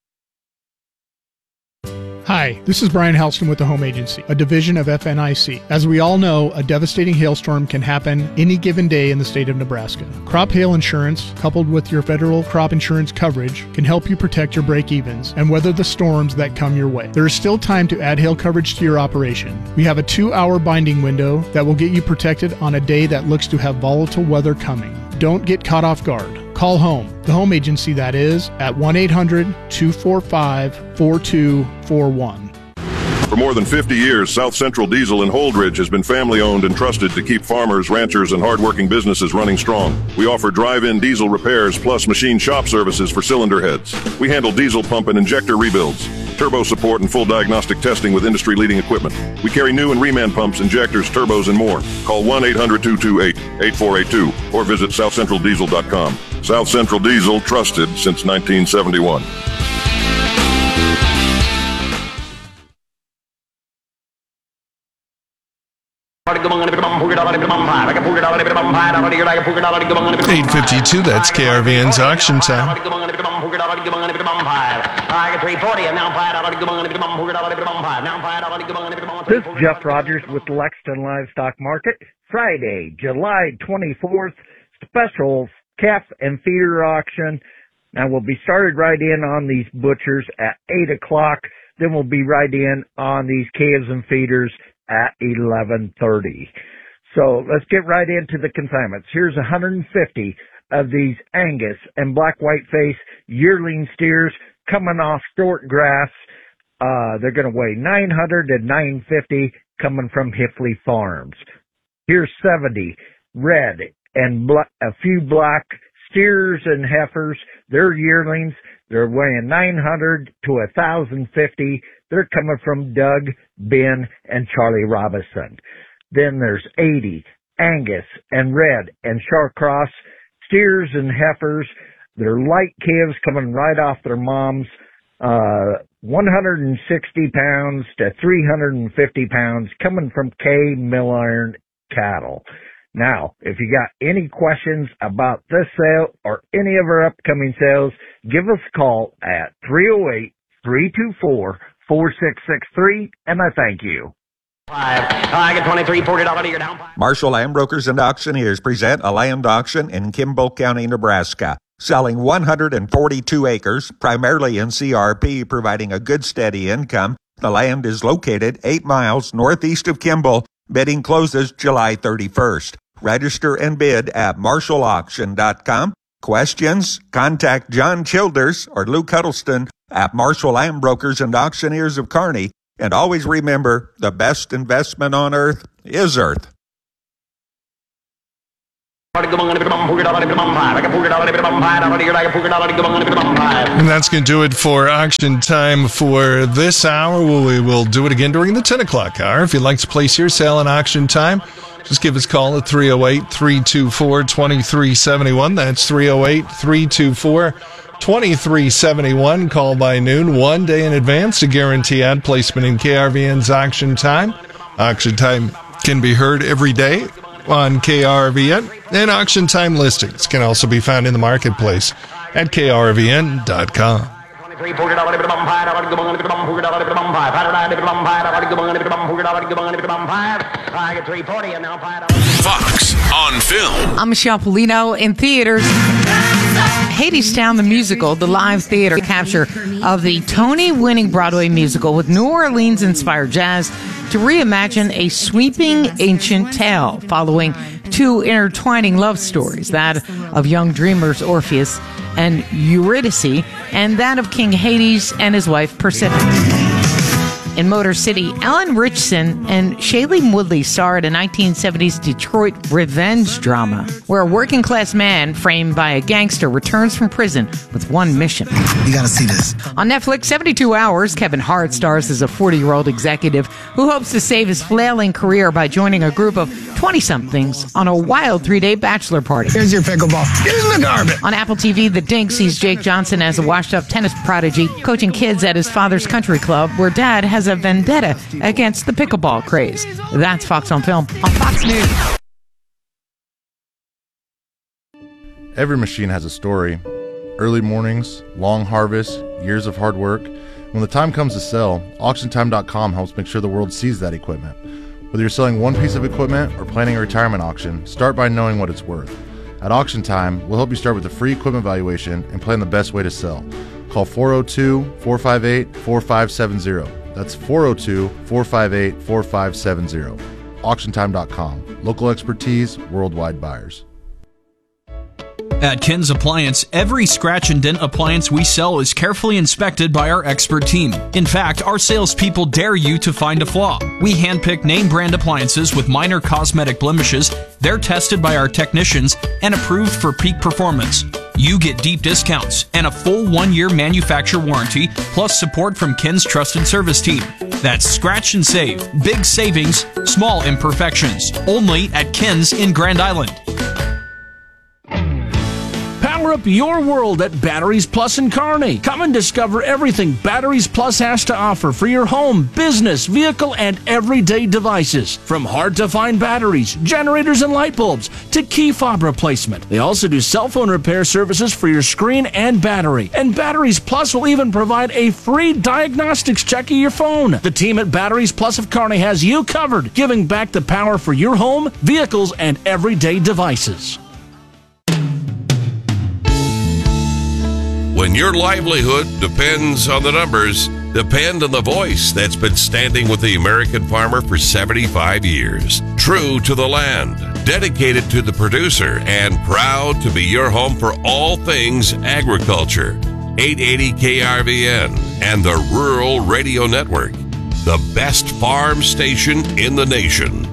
S18: Hi, this is Brian Halston with the Home Agency, a division of FNIC. As we all know, a devastating hailstorm can happen any given day in the state of Nebraska. Crop hail insurance, coupled with your federal crop insurance coverage, can help you protect your break-evens and weather the storms that come your way. There is still time to add hail coverage to your operation. We have a 2-hour binding window that will get you protected on a day that looks to have volatile weather coming. Don't get caught off guard. Call home, the Home Agency that is, at 1-800-245-4241.
S19: For more than 50 years, South Central Diesel in Holdridge has been family-owned and trusted to keep farmers, ranchers, and hard-working businesses running strong. We offer drive-in diesel repairs plus machine shop services for cylinder heads. We handle diesel pump and injector rebuilds, turbo support, and full diagnostic testing with industry-leading equipment. We carry new and reman pumps, injectors, turbos, and more. Call 1-800-228-8482 or visit southcentraldiesel.com. South Central Diesel, trusted since 1971.
S21: 8:52, that's KRVN's auction time.
S20: This is Jeff Rogers with the Lexington Livestock Market. Friday, July 24th, special calf and feeder auction. Now we'll be started right in on these butchers at 8 o'clock. Then we'll be right in on these calves and feeders at 11:30. So let's get right into the consignments. Here's 150 of these Angus and black white face yearling steers coming off short grass. They're going to weigh 900 and 950 coming from Hifley Farms. Here's 70 red and a few black steers and heifers. They're yearlings. They're weighing 900 to 1,050. They're coming from Doug, Ben, and Charlie Robinson. Then there's 80 Angus and red and Shawcross steers and heifers. They're light calves coming right off their moms. 160 pounds to 350 pounds coming from K Mill Iron Cattle. Now, if you got any questions about this sale or any of our upcoming sales, give us a call at 308-324-4663, and I thank you.
S22: I get $23, $40 you're down.
S29: Marshall Land Brokers and Auctioneers present a land auction in Kimball County, Nebraska, selling 142 acres, primarily in CRP, providing a good steady income. The land is located 8 miles northeast of Kimball. Bidding closes July 31st. Register and bid at marshallauction.com. Questions? Contact John Childers or Lou Cuddleston at Marshall Land Brokers and Auctioneers of Kearney. And always remember, the best investment on earth is earth.
S21: And that's going to do it for auction time for this hour. We will do it again during the 10 o'clock hour. If you'd like to place your sale in auction time, just give us a call at 308-324-2371. That's 308-324-2371. Call by noon, 1 day in advance to guarantee ad placement in KRVN's auction time. Auction time can be heard every day on KRVN, and auction time listings can also be found in the marketplace at krvn.com.
S2: Fox on Film.
S3: I'm Michelle Polino. In theaters, Hadestown the musical, the live theater capture of the Tony-winning Broadway musical with New Orleans-inspired jazz to reimagine a sweeping ancient tale following two intertwining love stories, that of young dreamers Orpheus and Eurydice, and that of King Hades and his wife Persephone. In Motor City, Ellen Richson and Shailene Woodley star in a 1970s Detroit revenge drama, where a working-class man framed by a gangster returns from prison with one mission.
S4: You gotta see this.
S3: On Netflix, 72 Hours, Kevin Hart stars as a 40-year-old executive who hopes to save his flailing career by joining a group of 20-somethings on a wild 3-day bachelor party.
S4: Here's your pickleball. Get in the garbage.
S3: On Apple TV, The Dink sees Jake Johnson as a washed-up tennis prodigy coaching kids at his father's country club, where dad has a vendetta against the pickleball craze. That's Fox on Film on Fox News.
S6: Every machine has a story. Early mornings, long harvests, years of hard work. When the time comes to sell, AuctionTime.com helps make sure the world sees that equipment. Whether you're selling one piece of equipment or planning a retirement auction, start by knowing what it's worth. At Auction Time, we'll help you start with a free equipment valuation and plan the best way to sell. Call 402-458-4570. That's 402-458-4570. AuctionTime.com. Local expertise, worldwide buyers.
S14: At Ken's Appliance, every scratch and dent appliance we sell is carefully inspected by our expert team. In fact, our salespeople dare you to find a flaw. We handpick name brand appliances with minor cosmetic blemishes. They're tested by our technicians and approved for peak performance. You get deep discounts and a full 1-year manufacturer warranty, plus support from Ken's trusted service team. That's scratch and save. Big savings, small imperfections. Only at Ken's in Grand Island.
S23: Power up your world at Batteries Plus in Kearney. Come and discover everything Batteries Plus has to offer for your home, business, vehicle, and everyday devices. From hard-to-find batteries, generators, and light bulbs to key fob replacement. They also do cell phone repair services for your screen and battery. And Batteries Plus will even provide a free diagnostics check of your phone. The team at Batteries Plus of Kearney has you covered, giving back the power for your home, vehicles, and everyday devices.
S2: When your livelihood depends on the numbers, depend on the voice that's been standing with the American farmer for 75 years. True to the land, dedicated to the producer, and proud to be your home for all things agriculture. 880 KRVN and the Rural Radio Network, the best farm station in the nation.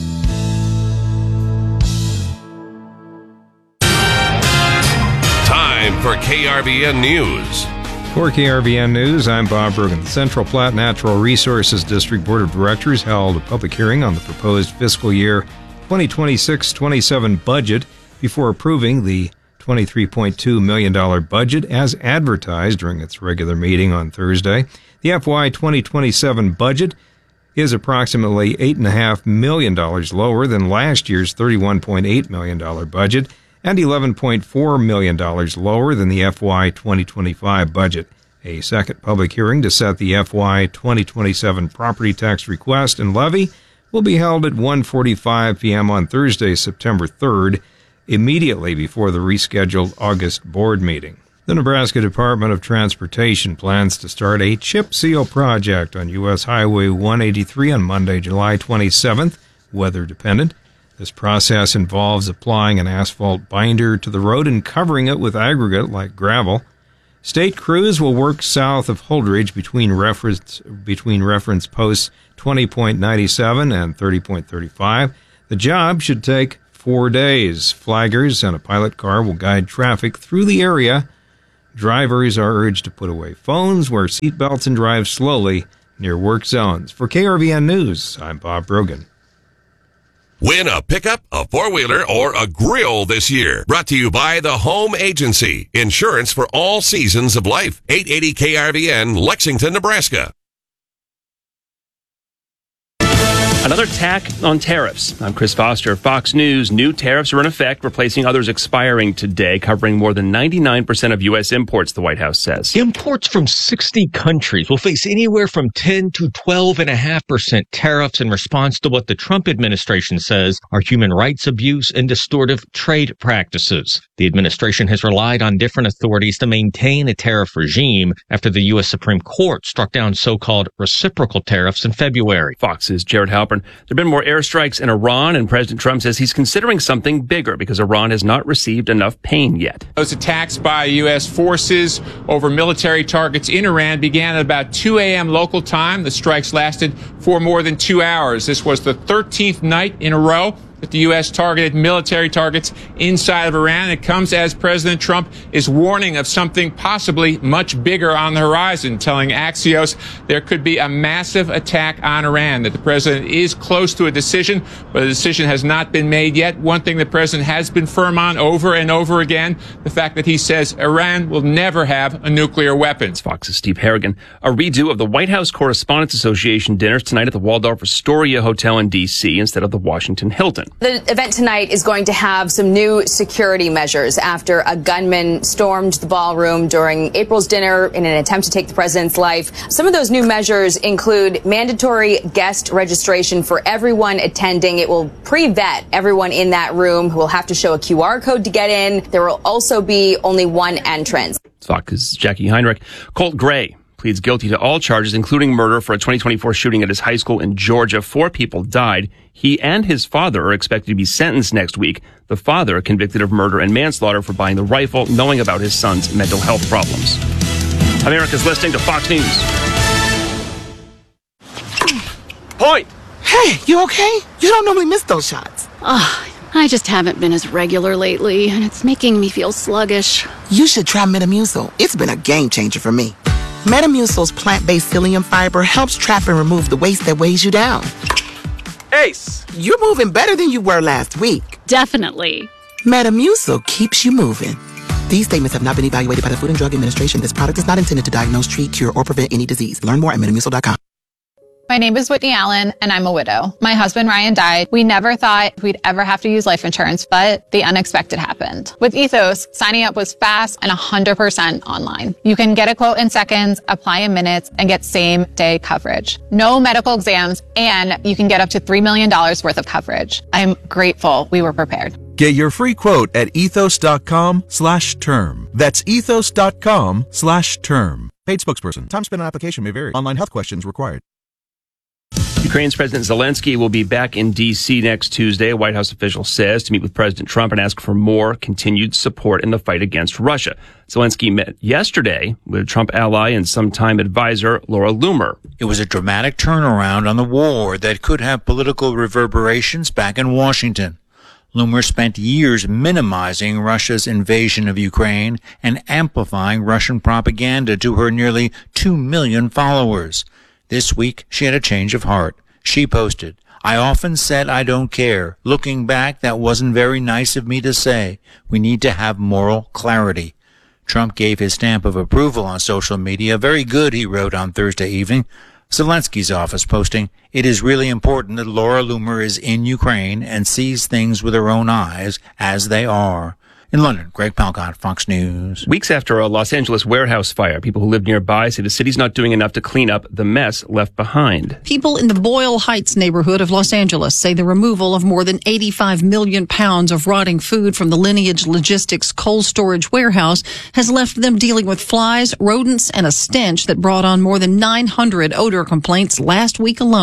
S2: For KRVN News.
S8: For KRVN News, I'm Bob Bergen. The Central Platte Natural Resources District Board of Directors held a public hearing on the proposed fiscal year 2026-27 budget before approving the $23.2 million budget as advertised during its regular meeting on Thursday. The FY 2027 budget is approximately $8.5 million lower than last year's $31.8 million budget, and $11.4 million lower than the FY 2025 budget. A second public hearing to set the FY 2027 property tax request and levy will be held at 1:45 p.m. on Thursday, September 3rd, immediately before the rescheduled August board meeting. The Nebraska Department of Transportation plans to start a chip seal project on U.S. Highway 183 on Monday, July 27th, weather dependent. This process involves applying an asphalt binder to the road and covering it with aggregate like gravel. State crews will work south of Holdridge between reference posts 20.97 and 30.35. The job should take 4 days. Flaggers and a pilot car will guide traffic through the area. Drivers are urged to put away phones, wear seatbelts, and drive slowly near work zones. For KRVN News, I'm Bob Brogan.
S2: Win a pickup, a four-wheeler, or a grill this year. Brought to you by the Home Agency. Insurance for all seasons of life. 880 KRVN, Lexington, Nebraska.
S5: Another tack on tariffs. I'm Chris Foster, Fox News. New tariffs are in effect, replacing others expiring today, covering more than 99% of U.S. imports, the White House says.
S10: Imports from 60 countries will face anywhere from 10 to 12.5% tariffs in response to what the Trump administration says are human rights abuse and distortive trade practices. The administration has relied on different authorities to maintain a tariff regime after the U.S. Supreme Court struck down so-called reciprocal tariffs in February.
S5: Fox's Jared Halpern. There have been more airstrikes in Iran, and President Trump says he's considering something bigger because Iran has not received enough pain yet.
S11: Those attacks by U.S. forces over military targets in Iran began at about 2 a.m. local time. The strikes lasted for more than 2 hours. This was the 13th night in a row that the U.S. targeted military targets inside of Iran. It comes as President Trump is warning of something possibly much bigger on the horizon, telling Axios there could be a massive attack on Iran, that the president is close to a decision, but a decision has not been made yet. One thing the president has been firm on over and over again, the fact that he says Iran will never have a nuclear weapon.
S5: Fox's Steve Harrigan. A redo of the White House Correspondents Association dinners tonight at the Waldorf Astoria Hotel in D.C. instead of the Washington Hilton.
S12: The event tonight is going to have some new security measures after a gunman stormed the ballroom during April's dinner in an attempt to take the president's life. Some of those new measures include mandatory guest registration for everyone attending. It will pre-vet everyone in that room who will have to show a QR code to get in. There will also be only one entrance.
S5: Fox's Jackie Heinrich. Colt Gray pleads guilty to all charges, including murder for a 2024 shooting at his high school in Georgia. 4 people died. He and his father are expected to be sentenced next week. The father convicted of murder and manslaughter for buying the rifle, knowing about his son's mental health problems. America's listening to Fox News.
S13: Point! Hey, you okay? You don't normally miss those shots.
S15: I just haven't been as regular lately, and it's making me feel sluggish.
S13: You should try Metamucil. It's been a game changer for me. Metamucil's plant-based psyllium fiber helps trap and remove the waste that weighs you down. Ace, you're moving better than you were last week.
S15: Definitely.
S13: Metamucil keeps you moving. These statements have not been evaluated by the Food and Drug Administration. This product is not intended to diagnose, treat, cure, or prevent any disease. Learn more at Metamucil.com.
S24: My name is Whitney Allen, and I'm a widow. My husband, Ryan, died. We never thought we'd ever have to use life insurance, but the unexpected happened. With Ethos, signing up was fast and 100% online. You can get a quote in seconds, apply in minutes, and get same-day coverage. No medical exams, and you can get up to $3 million worth of coverage. I'm grateful we were prepared.
S25: Get your free quote at ethos.com/term. That's ethos.com/term. Paid spokesperson. Time spent on application may vary. Online health questions required.
S5: Ukraine's President Zelensky will be back in D.C. next Tuesday, a White House official says, to meet with President Trump and ask for more continued support in the fight against Russia. Zelensky met yesterday with Trump ally and sometime advisor Laura Loomer.
S26: It was a dramatic turnaround on the war that could have political reverberations back in Washington. Loomer spent years minimizing Russia's invasion of Ukraine and amplifying Russian propaganda to her nearly 2 million followers. This week, she had a change of heart. She posted, "I often said I don't care. Looking back, that wasn't very nice of me to say. We need to have moral clarity." Trump gave his stamp of approval on social media. "Very good," he wrote on Thursday evening. Zelensky's office posting, "It is really important that Laura Loomer is in Ukraine and sees things with her own eyes as they are." In London, Greg Palcott, Fox News.
S5: Weeks after a Los Angeles warehouse fire, people who live nearby say the city's not doing enough to clean up the mess left behind.
S30: People in the Boyle Heights neighborhood of Los Angeles say the removal of more than 85 million pounds of rotting food from the Lineage Logistics cold storage warehouse has left them dealing with flies, rodents, and a stench that brought on more than 900 odor complaints last week alone.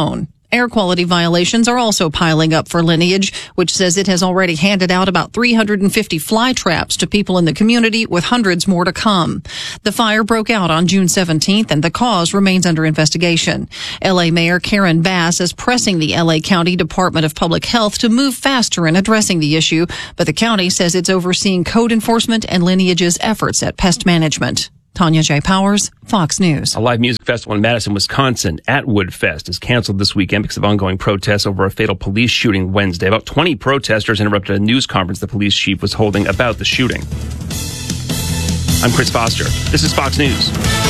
S30: Air quality violations are also piling up for Lineage, which says it has already handed out about 350 fly traps to people in the community, with hundreds more to come. The fire broke out on June 17th, and the cause remains under investigation. L.A. Mayor Karen Bass is pressing the L.A. County Department of Public Health to move faster in addressing the issue, but the county says it's overseeing code enforcement and Lineage's efforts at pest management. Tanya J. Powers, Fox News.
S5: A live music festival in Madison, Wisconsin at Woodfest is canceled this weekend because of ongoing protests over a fatal police shooting Wednesday. About 20 protesters interrupted a news conference the police chief was holding about the shooting. I'm Chris Foster. This is Fox News.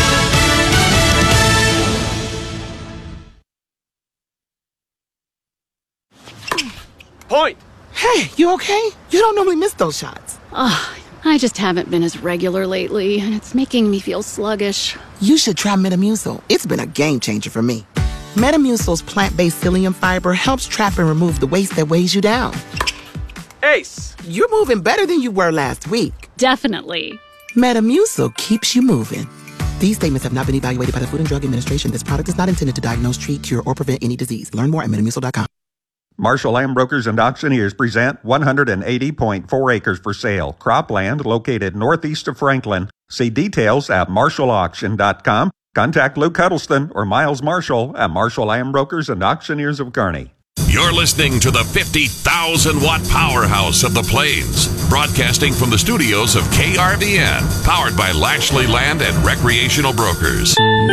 S13: Point! Hey, you okay? You don't normally miss those shots.
S15: I just haven't been as regular lately, and it's making me feel sluggish.
S13: You should try Metamucil. It's been a game changer for me. Metamucil's plant-based psyllium fiber helps trap and remove the waste that weighs you down. Ace, you're moving better than you were last week.
S15: Definitely.
S13: Metamucil keeps you moving. These statements have not been evaluated by the Food and Drug Administration. This product is not intended to diagnose, treat, cure, or prevent any disease. Learn more at metamucil.com.
S29: Marshall Land Brokers and Auctioneers present 180.4 acres for sale. Cropland located northeast of Franklin. See details at marshallauction.com. Contact Luke Huddleston or Miles Marshall at Marshall Land Brokers and Auctioneers of Kearney.
S2: You're listening to the 50,000-watt powerhouse of the Plains, broadcasting from the studios of KRVN, powered by Lashley Land and Recreational Brokers.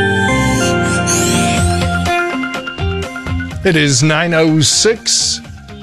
S21: It is 9:06,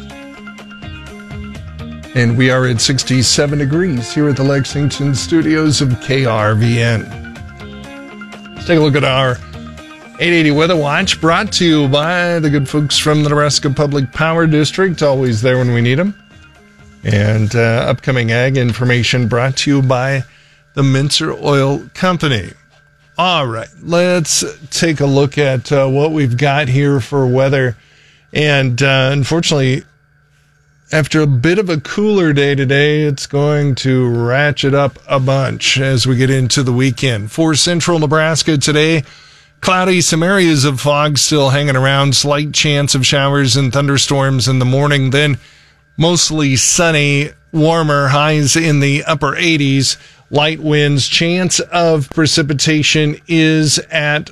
S21: and we are at 67 degrees here at the Lexington studios of KRVN. Let's take a look at our 880 Weather Watch, brought to you by the good folks from the Nebraska Public Power District, always there when we need them. And upcoming ag information brought to you by the Mincer Oil Company. All right, let's take a look at what we've got here for weather. And unfortunately, after a bit of a cooler day today, it's going to ratchet up a bunch as we get into the weekend. For central Nebraska today, cloudy, some areas of fog still hanging around, slight chance of showers and thunderstorms in the morning, then mostly sunny, warmer, highs in the upper 80s. Light winds, chance of precipitation is at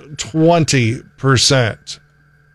S21: 20%.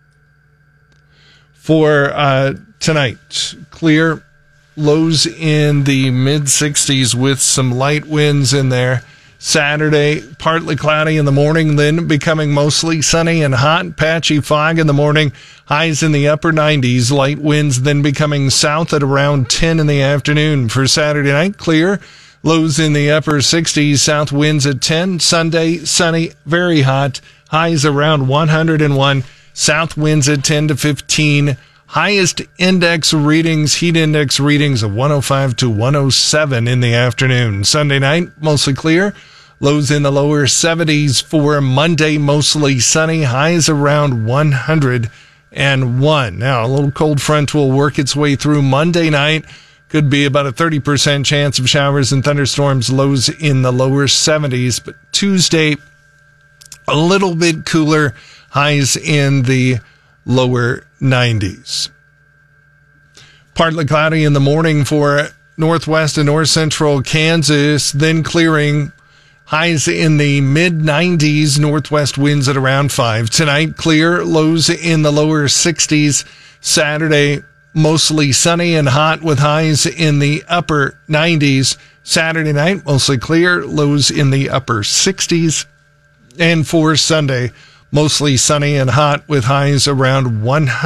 S21: For tonight, clear, lows in the mid-60s with some light winds in there. Saturday, partly cloudy in the morning, then becoming mostly sunny and hot, patchy fog in the morning, highs in the upper 90s, light winds then becoming south at around 10 in the afternoon. For Saturday night, clear, lows in the upper 60s, south winds at 10. Sunday, sunny, very hot, highs around 101, south winds at 10 to 15. Highest index readings, heat index readings of 105 to 107 in the afternoon. Sunday night, mostly clear, lows in the lower 70s. For Monday, mostly sunny, highs around 101. Now, a little cold front will work its way through Monday night. Could be about a 30% chance of showers and thunderstorms, lows in the lower 70s. But Tuesday, a little bit cooler, highs in the lower 90s. Partly cloudy in the morning for northwest and north central Kansas, then clearing, highs in the mid 90s, northwest winds at around 5. Tonight, clear, lows in the lower 60s. Saturday, mostly sunny and hot with highs in the upper 90s. Saturday night, mostly clear, lows in the upper 60s. And for Sunday, mostly sunny and hot with highs around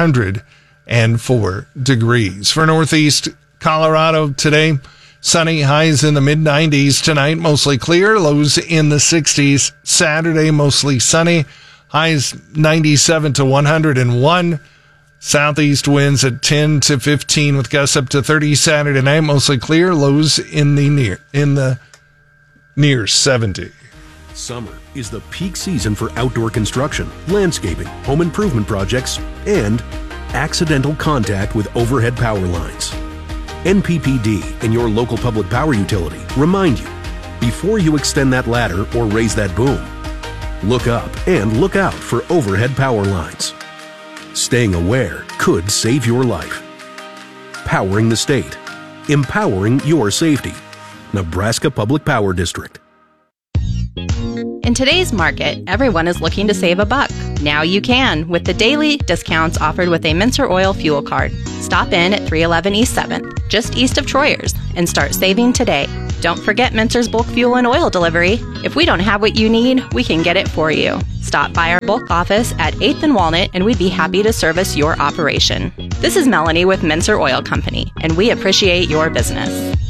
S21: 104 degrees. For northeast Colorado today, sunny, highs in the mid-90s. Tonight, mostly clear, lows in the 60s. Saturday, mostly sunny, highs 97 to 101. Southeast winds at 10 to 15 with gusts up to 30. Saturday night, mostly clear, lows in the near 70.
S1: Summer is the peak season for outdoor construction, landscaping, home improvement projects, and accidental contact with overhead power lines. NPPD and your local public power utility remind you, before you extend that ladder or raise that boom, look up and look out for overhead power lines. Staying aware could save your life. Powering the state. Empowering your safety. Nebraska Public Power District.
S7: In today's market, everyone is looking to save a buck. Now you can with the daily discounts offered with a Mincer Oil fuel card. Stop in at 311 East 7th, just east of Troyers, and start saving today. Don't forget Mincer's bulk fuel and oil delivery. If we don't have what you need, we can get it for you. Stop by our bulk office at 8th and Walnut, and we'd be happy to service your operation. This is Melanie with Mincer Oil Company, and we appreciate your business.